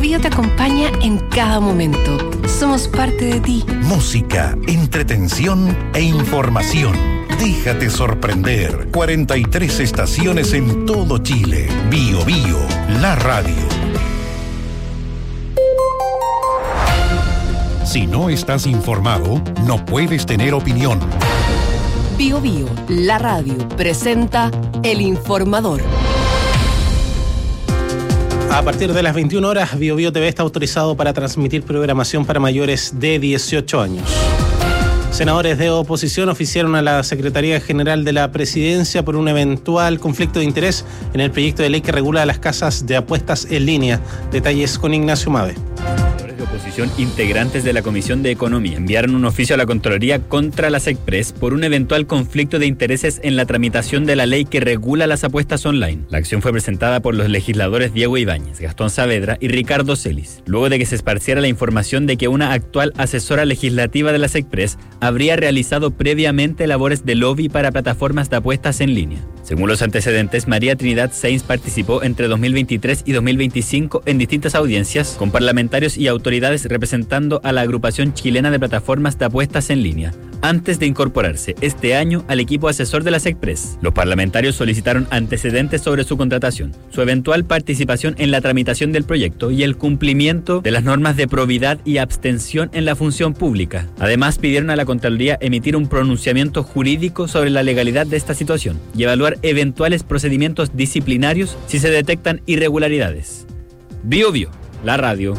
BioBio te acompaña en cada momento. Somos parte de ti. Música, entretención e información. Déjate sorprender. 43 estaciones en todo Chile. BioBio, la radio. Si no estás informado, no puedes tener opinión. BioBio, la radio, presenta El Informador. A partir de las 21 horas, BioBio TV está autorizado para transmitir programación para mayores de 18 años. Senadores de oposición oficiaron a la Secretaría General de la Presidencia por un eventual conflicto de interés en el proyecto de ley que regula las casas de apuestas en línea. Detalles con Ignacio Mave. Oposición integrantes de la Comisión de Economía enviaron un oficio a la Contraloría contra la SECPRES por un eventual conflicto de intereses en la tramitación de la ley que regula las apuestas online. La acción fue presentada por los legisladores Diego Ibáñez, Gastón Saavedra y Ricardo Celis, luego de que se esparciera la información de que una actual asesora legislativa de la SECPRES habría realizado previamente labores de lobby para plataformas de apuestas en línea. Según los antecedentes, María Trinidad Sainz participó entre 2023 y 2025 en distintas audiencias con parlamentarios y autoridades representando a la agrupación chilena de plataformas de apuestas en línea, antes de incorporarse este año al equipo asesor de la SECPRES. Los parlamentarios solicitaron antecedentes sobre su contratación, su eventual participación en la tramitación del proyecto y el cumplimiento de las normas de probidad y abstención en la función pública. Además, pidieron a la Contraloría emitir un pronunciamiento jurídico sobre la legalidad de esta situación y evaluar eventuales procedimientos disciplinarios si se detectan irregularidades. BioBio, la radio.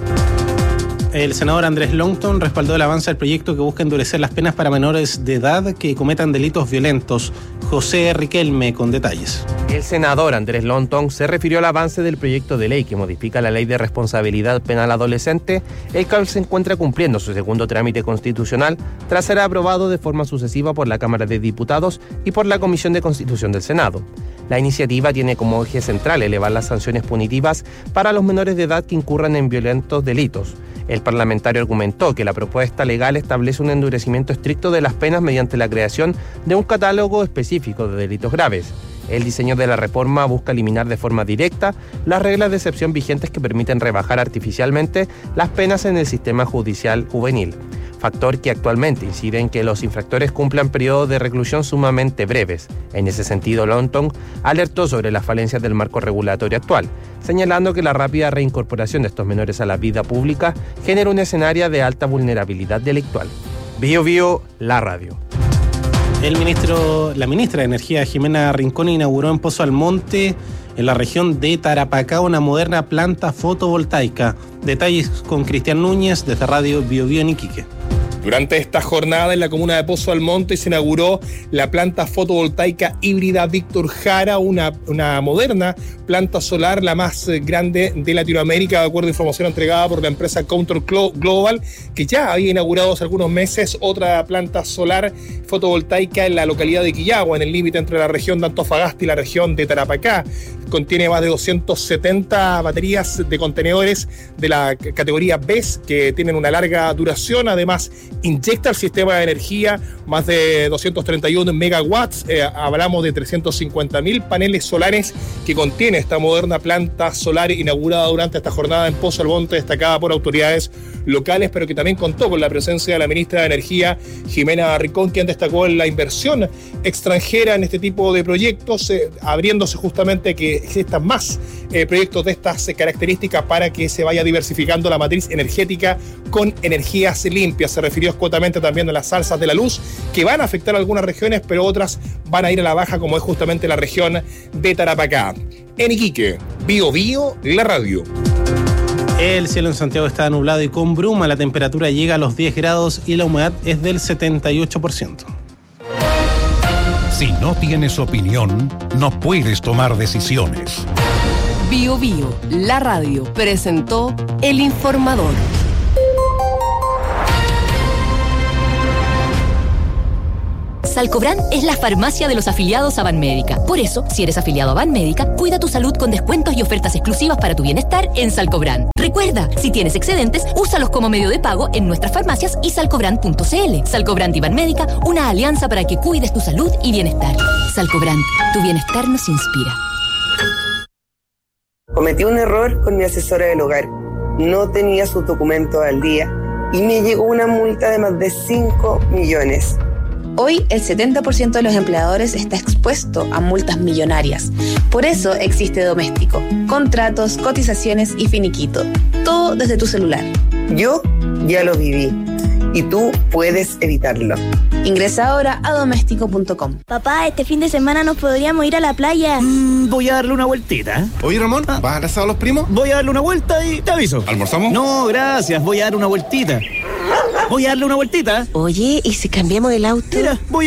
El senador Andrés Longton respaldó el avance del proyecto que busca endurecer las penas para menores de edad que cometan delitos violentos. José Riquelme con detalles. El senador Andrés Longton se refirió al avance del proyecto de ley que modifica la Ley de Responsabilidad Penal Adolescente, el cual se encuentra cumpliendo su segundo trámite constitucional tras ser aprobado de forma sucesiva por la Cámara de Diputados y por la Comisión de Constitución del Senado. La iniciativa tiene como eje central elevar las sanciones punitivas para los menores de edad que incurran en violentos delitos. El parlamentario argumentó que la propuesta legal establece un endurecimiento estricto de las penas mediante la creación de un catálogo específico de delitos graves. El diseño de la reforma busca eliminar de forma directa las reglas de excepción vigentes que permiten rebajar artificialmente las penas en el sistema judicial juvenil, factor que actualmente incide en que los infractores cumplan periodos de reclusión sumamente breves. En ese sentido, Longton alertó sobre las falencias del marco regulatorio actual, señalando que la rápida reincorporación de estos menores a la vida pública genera un escenario de alta vulnerabilidad delictual. BioBio, la radio. La ministra de Energía, Jimena Rincón, inauguró en Pozo Almonte, en la región de Tarapacá, una moderna planta fotovoltaica. Detalles con Cristian Núñez desde Radio BioBio en Iquique. Durante esta jornada en la comuna de Pozo Almonte se inauguró la planta fotovoltaica híbrida Víctor Jara, una moderna planta solar, la más grande de Latinoamérica, de acuerdo a información entregada por la empresa Counter Global, que ya había inaugurado hace algunos meses otra planta solar fotovoltaica en la localidad de Quillagua, en el límite entre la región de Antofagasta y la región de Tarapacá. Contiene más de 270 baterías de contenedores de la categoría BES que tienen una larga duración. Además, inyecta al sistema de energía más de 231 megawatts. Hablamos de 350.000 paneles solares que contiene esta moderna planta solar inaugurada durante esta jornada en Pozo Almonte, destacada por autoridades locales, pero que también contó con la presencia de la ministra de Energía, Jimena Rincón, quien destacó la inversión extranjera en este tipo de proyectos, abriéndose justamente que existan más proyectos de estas características para que se vaya diversificando la matriz energética con energías limpias. Se refirió escuetamente también a las alzas de la luz que van a afectar a algunas regiones, pero otras van a ir a la baja, como es justamente la región de Tarapacá. En Iquique, BioBio, la radio. El cielo en Santiago está nublado y con bruma. La temperatura llega a los 10 grados y la humedad es del 78%. Si no tienes opinión, no puedes tomar decisiones. BioBio, la radio, presentó El Informador. Salcobran es la farmacia de los afiliados a Banmédica. Por eso, si eres afiliado a Banmédica, cuida tu salud con descuentos y ofertas exclusivas para tu bienestar en Salcobran. Recuerda, si tienes excedentes, úsalos como medio de pago en nuestras farmacias y salcobran.cl. Salcobran y Banmédica, una alianza para que cuides tu salud y bienestar. Salcobran, tu bienestar nos inspira. Cometí un error con mi asesora del hogar. no tenía sus documentos al día y me llegó una multa de más de 5 millones. Hoy el 70% de los empleadores está expuesto a multas millonarias. Por eso existe Doméstico. Contratos, cotizaciones y finiquito. Todo desde tu celular. Yo ya lo viví y tú puedes evitarlo. Ingresa ahora a doméstico.com. Papá, este fin de semana nos podríamos ir a la playa. Voy a darle una vueltita. Oye, Ramón, ¿vas al asado a los primos? Voy a darle una vuelta y te aviso. ¿Almorzamos? No, gracias, voy a dar una vueltita. Voy a darle una vueltita. Oye, ¿y si cambiamos el auto? Mira, voy